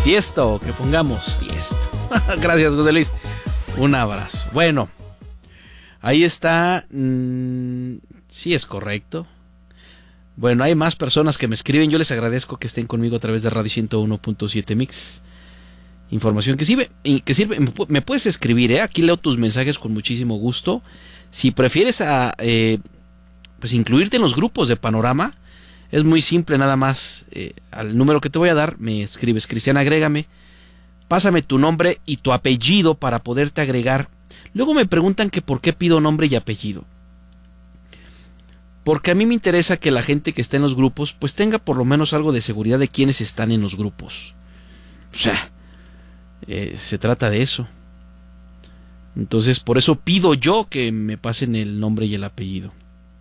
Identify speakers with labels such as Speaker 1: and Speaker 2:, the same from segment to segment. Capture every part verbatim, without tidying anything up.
Speaker 1: Tiesto, que pongamos Tiesto. Gracias, José Luis. Un abrazo. Bueno, ahí está. Mm, sí, es correcto. Bueno, hay más personas que me escriben. Yo les agradezco que estén conmigo a través de Radio ciento uno punto siete Mix. Información que sirve, que sirve. Me puedes escribir, ¿eh? Aquí leo tus mensajes con muchísimo gusto. Si prefieres a, eh, pues incluirte en los grupos de Panorama, es muy simple, nada más. Eh, al número que te voy a dar, me escribes: Cristian, agrégame. Pásame tu nombre y tu apellido para poderte agregar. Luego me preguntan que por qué pido nombre y apellido. Porque a mí me interesa que la gente que está en los grupos pues tenga por lo menos algo de seguridad de quiénes están en los grupos. O sea, eh, se trata de eso. Entonces por eso pido yo que me pasen el nombre y el apellido.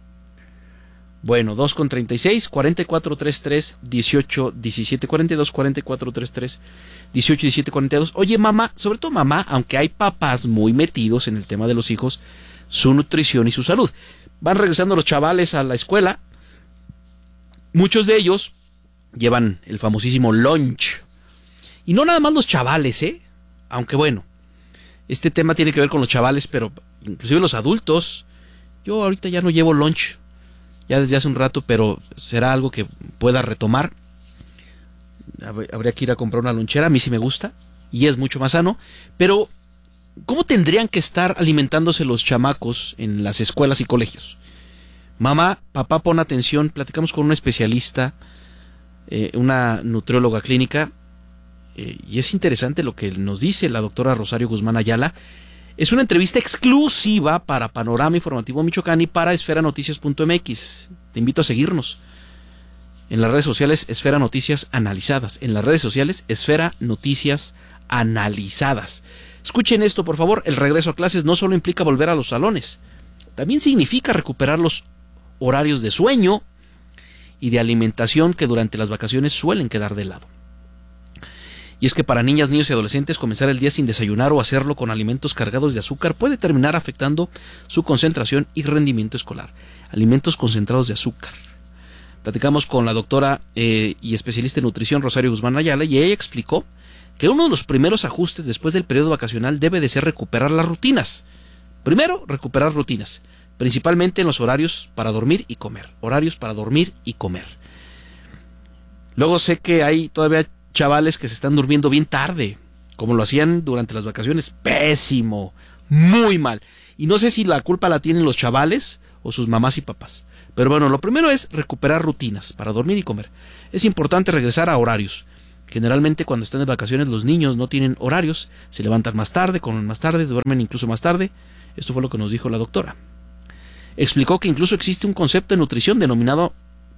Speaker 1: Bueno, dos con treinta y seis, cuarenta y cuatro treinta y tres, dieciocho, diecisiete, cuarenta y dos, cuarenta y cuatro treinta y tres, dieciocho, diecisiete, cuarenta y dos. Oye, mamá, sobre todo mamá, aunque hay papás muy metidos en el tema de los hijos, su nutrición y su salud. Van regresando los chavales a la escuela. Muchos de ellos llevan el famosísimo lunch. Y no nada más los chavales, ¿eh? Aunque bueno, este tema tiene que ver con los chavales, pero inclusive los adultos. Yo ahorita ya no llevo lunch, ya desde hace un rato, pero será algo que pueda retomar. Habría que ir a comprar una lonchera. A mí sí me gusta y es mucho más sano. Pero ¿cómo tendrían que estar alimentándose los chamacos en las escuelas y colegios? Mamá, papá, pon atención. Platicamos con una especialista, eh, una nutrióloga clínica, eh, y es interesante lo que nos dice la doctora Rosario Guzmán Ayala. Es una entrevista exclusiva para Panorama Informativo Michoacán y para esfera noticias punto m x. Te invito a seguirnos en las redes sociales Esfera Noticias Analizadas. En las redes sociales Esfera Noticias Analizadas. Escuchen esto, por favor. El regreso a clases no solo implica volver a los salones, también significa recuperar los horarios de sueño y de alimentación que durante las vacaciones suelen quedar de lado. Y es que para niñas, niños y adolescentes comenzar el día sin desayunar o hacerlo con alimentos cargados de azúcar puede terminar afectando su concentración y rendimiento escolar. Alimentos concentrados de azúcar. Platicamos con la doctora eh, y especialista en nutrición Rosario Guzmán Ayala y ella explicó que uno de los primeros ajustes después del periodo vacacional debe de ser recuperar las rutinas. Primero, recuperar rutinas, principalmente en los horarios para dormir y comer. Horarios para dormir y comer. Luego sé que hay todavía chavales que se están durmiendo bien tarde, como lo hacían durante las vacaciones. Pésimo, muy mal. Y no sé si la culpa la tienen los chavales o sus mamás y papás. Pero bueno, lo primero es recuperar rutinas para dormir y comer. Es importante regresar a horarios. Generalmente cuando están de vacaciones los niños no tienen horarios, se levantan más tarde, comen más tarde, duermen incluso más tarde. Esto fue lo que nos dijo la doctora. Explicó que incluso existe un concepto de nutrición denominado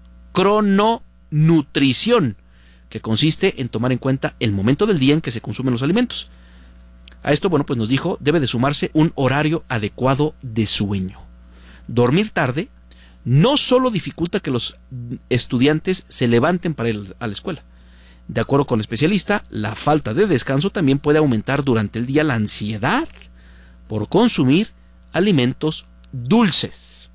Speaker 1: crononutrición, que consiste en tomar en cuenta el momento del día en que se consumen los alimentos. A esto, bueno, pues nos dijo, debe de sumarse un horario adecuado de sueño. Dormir tarde no solo dificulta que los estudiantes se levanten para ir a la escuela. De acuerdo con el especialista, la falta de descanso también puede aumentar durante el día la ansiedad por consumir alimentos dulces.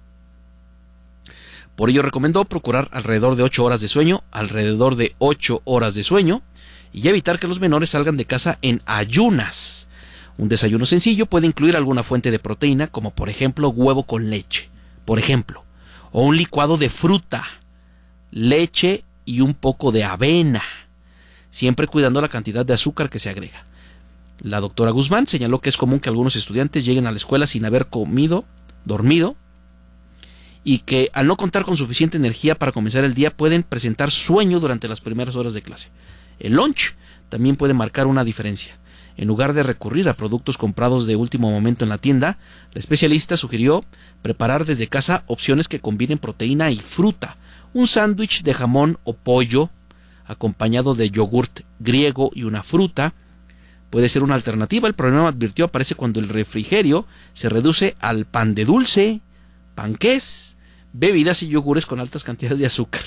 Speaker 1: Por ello recomendó procurar alrededor de ocho horas de sueño, alrededor de ocho horas de sueño, y evitar que los menores salgan de casa en ayunas. Un desayuno sencillo puede incluir alguna fuente de proteína, como por ejemplo huevo con leche, por ejemplo, o un licuado de fruta, leche y un poco de avena, siempre cuidando la cantidad de azúcar que se agrega. La doctora Guzmán señaló que es común que algunos estudiantes lleguen a la escuela sin haber comido, dormido, y que al no contar con suficiente energía para comenzar el día pueden presentar sueño durante las primeras horas de clase. El lunch también puede marcar una diferencia. En lugar de recurrir a productos comprados de último momento en la tienda, la especialista sugirió preparar desde casa opciones que combinen proteína y fruta. Un sándwich de jamón o pollo acompañado de yogurt griego y una fruta puede ser una alternativa. El problema, advirtió, aparece cuando el refrigerio se reduce al pan de dulce, panqués, bebidas y yogures con altas cantidades de azúcar.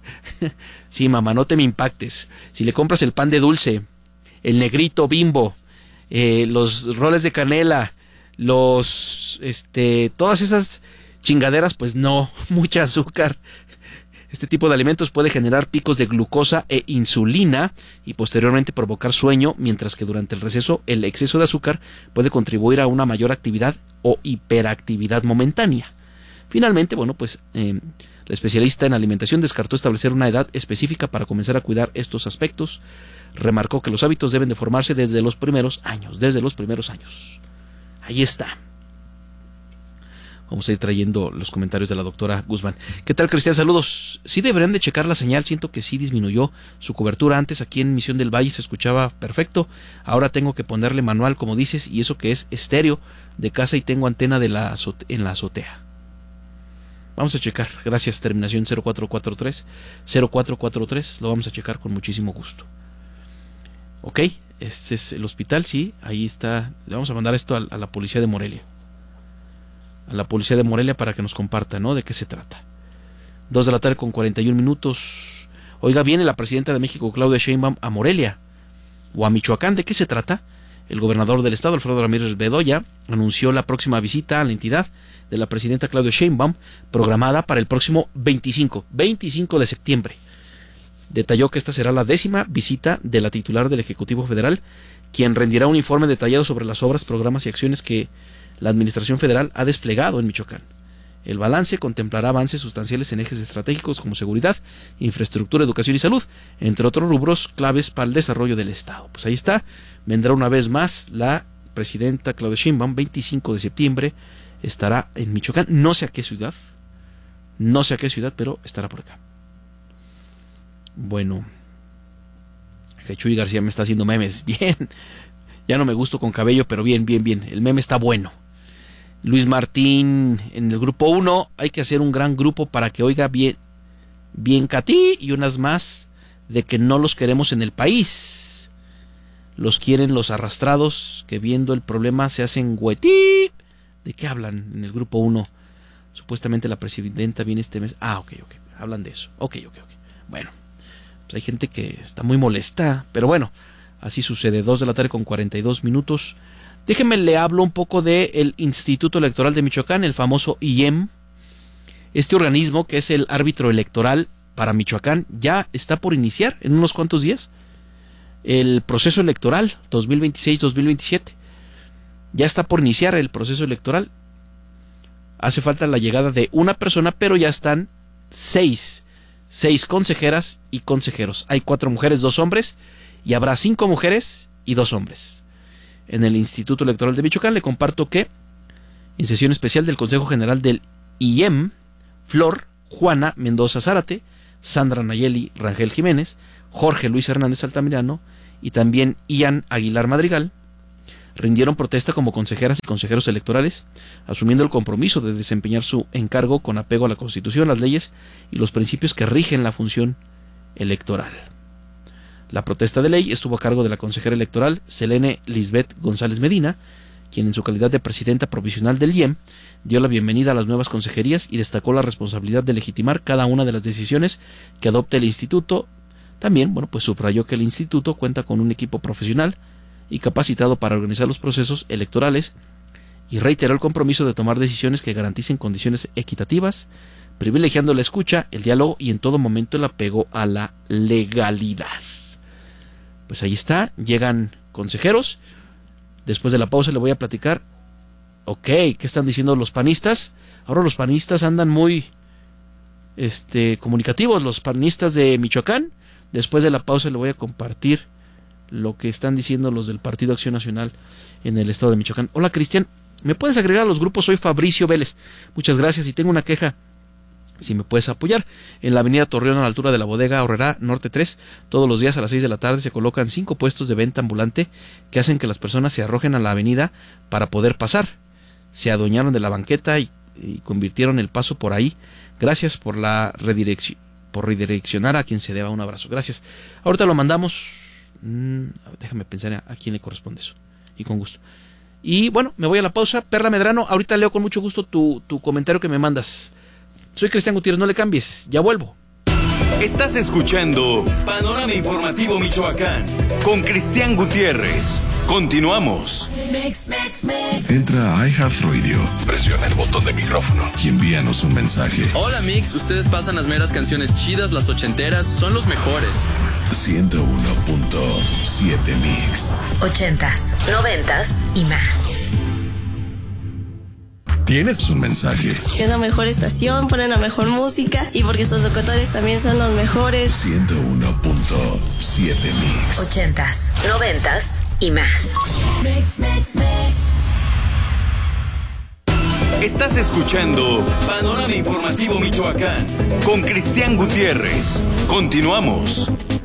Speaker 1: Sí, mamá, no te me impactes. Si le compras el pan de dulce, el negrito Bimbo, eh, los roles de canela, los, este, todas esas chingaderas, pues no, mucha azúcar. Este tipo de alimentos puede generar picos de glucosa e insulina y posteriormente provocar sueño, mientras que durante el receso el exceso de azúcar puede contribuir a una mayor actividad o hiperactividad momentánea. Finalmente, bueno, pues eh, la especialista en alimentación descartó establecer una edad específica para comenzar a cuidar estos aspectos. Remarcó que los hábitos deben de formarse desde los primeros años, desde los primeros años. Ahí está. Vamos a ir trayendo los comentarios de la doctora Guzmán. ¿Qué tal, Cristian? Saludos. Sí deberían de checar la señal. Siento que sí disminuyó su cobertura. Antes aquí en Misión del Valle se escuchaba perfecto. Ahora tengo que ponerle manual, como dices, y eso que es estéreo de casa y tengo antena de la azote- en la azotea. Vamos a checar. Gracias, terminación cero cuatro cuatro tres. cero cuatro cuatro tres. Lo vamos a checar con muchísimo gusto. Ok, este es el hospital, sí. Ahí está. Le vamos a mandar esto a, a la policía de Morelia. A la policía de Morelia para que nos comparta, ¿no? De qué se trata. Dos de la tarde con cuarenta y un minutos. Oiga, viene la presidenta de México, Claudia Sheinbaum, a Morelia o a Michoacán. ¿De qué se trata? El gobernador del estado, Alfredo Ramírez Bedoya, anunció la próxima visita a la entidad de la presidenta Claudia Sheinbaum, programada para el próximo veinticinco de septiembre. Detalló que esta será la décima visita de la titular del Ejecutivo Federal, quien rendirá un informe detallado sobre las obras, programas y acciones que la Administración Federal ha desplegado en Michoacán. El balance contemplará avances sustanciales en ejes estratégicos como seguridad, infraestructura, educación y salud, entre otros rubros claves para el desarrollo del Estado. Pues ahí está, vendrá una vez más la presidenta Claudia Sheinbaum, veinticinco de septiembre, estará en Michoacán, no sé a qué ciudad, no sé a qué ciudad, pero estará por acá. Bueno, Chuy García me está haciendo memes, bien, ya no me gusto con cabello, pero bien, bien, bien, el meme está bueno. Luis Martín, en el grupo uno, hay que hacer un gran grupo para que oiga bien, bien Catí y unas más de que no los queremos en el país. Los quieren los arrastrados que viendo el problema se hacen güetí. ¿De qué hablan en el grupo uno? Supuestamente la presidenta viene este mes. Ah, ok, ok, hablan de eso. Ok, ok, ok. Bueno, pues hay gente que está muy molesta, pero bueno, así sucede. Dos de la tarde con cuarenta y dos minutos. Déjenme le hablo un poco del Instituto Electoral de Michoacán, el famoso I E M. Este organismo, que es el árbitro electoral para Michoacán, ya está por iniciar en unos cuantos días el proceso electoral dos mil veintiséis dos mil veintisiete. Ya está por iniciar el proceso electoral. Hace falta la llegada de una persona, pero ya están seis, seis consejeras y consejeros. Hay cuatro mujeres, dos hombres, y habrá cinco mujeres y dos hombres. En el Instituto Electoral de Michoacán le comparto que en sesión especial del Consejo General del I E M, Flor, Juana Mendoza Zárate, Sandra Nayeli Rangel Jiménez, Jorge Luis Hernández Altamirano y también Ian Aguilar Madrigal rindieron protesta como consejeras y consejeros electorales, asumiendo el compromiso de desempeñar su encargo con apego a la Constitución, las leyes y los principios que rigen la función electoral. La protesta de ley estuvo a cargo de la consejera electoral Selene Lisbeth González Medina, quien en su calidad de presidenta provisional del I E M dio la bienvenida a las nuevas consejerías y destacó la responsabilidad de legitimar cada una de las decisiones que adopte el instituto. También, bueno, pues subrayó que el instituto cuenta con un equipo profesional y capacitado para organizar los procesos electorales y reiteró el compromiso de tomar decisiones que garanticen condiciones equitativas, privilegiando la escucha, el diálogo y en todo momento el apego a la legalidad. Pues ahí está, llegan consejeros. Después de la pausa le voy a platicar. Ok, ¿qué están diciendo los panistas? Ahora los panistas andan muy este, comunicativos, los panistas de Michoacán. Después de la pausa le voy a compartir lo que están diciendo los del Partido Acción Nacional en el estado de Michoacán. Hola, Cristian, ¿me puedes agregar a los grupos? Soy Fabricio Vélez. Muchas gracias y tengo una queja. Si me puedes apoyar, en la avenida Torreón a la altura de la bodega Aurrera Norte tres, todos los días a las seis de la tarde se colocan cinco puestos de venta ambulante que hacen que las personas se arrojen a la avenida para poder pasar. Se adueñaron de la banqueta y, y convirtieron el paso por ahí. Gracias por la redirección, por redireccionar a quien se deba. Un abrazo. Gracias. Ahorita lo mandamos. Mm, déjame pensar a, a quién le corresponde eso. Y con gusto. Y bueno, me voy a la pausa. Perla Medrano, ahorita leo con mucho gusto tu, tu comentario que me mandas. Soy Cristian Gutiérrez, no le cambies, ya vuelvo.
Speaker 2: Estás escuchando Panorama Informativo Michoacán con Cristian Gutiérrez. Continuamos.
Speaker 3: Entra a iHeartRadio, presiona el botón de micrófono y envíanos un mensaje.
Speaker 4: Hola Mix, ustedes pasan las meras canciones chidas, las ochenteras, son los mejores.
Speaker 3: ciento uno punto siete Mix.
Speaker 5: Ochentas, noventas y más.
Speaker 3: ¿Tienes un mensaje?
Speaker 6: Es la mejor estación, ponen la mejor música y porque sus locutores también son los mejores.
Speaker 3: ciento uno punto siete Mix.
Speaker 5: Ochentas, noventas y más.
Speaker 2: Mix, mix, mix. Estás escuchando Panorama Informativo Michoacán con Cristian Gutiérrez. Continuamos.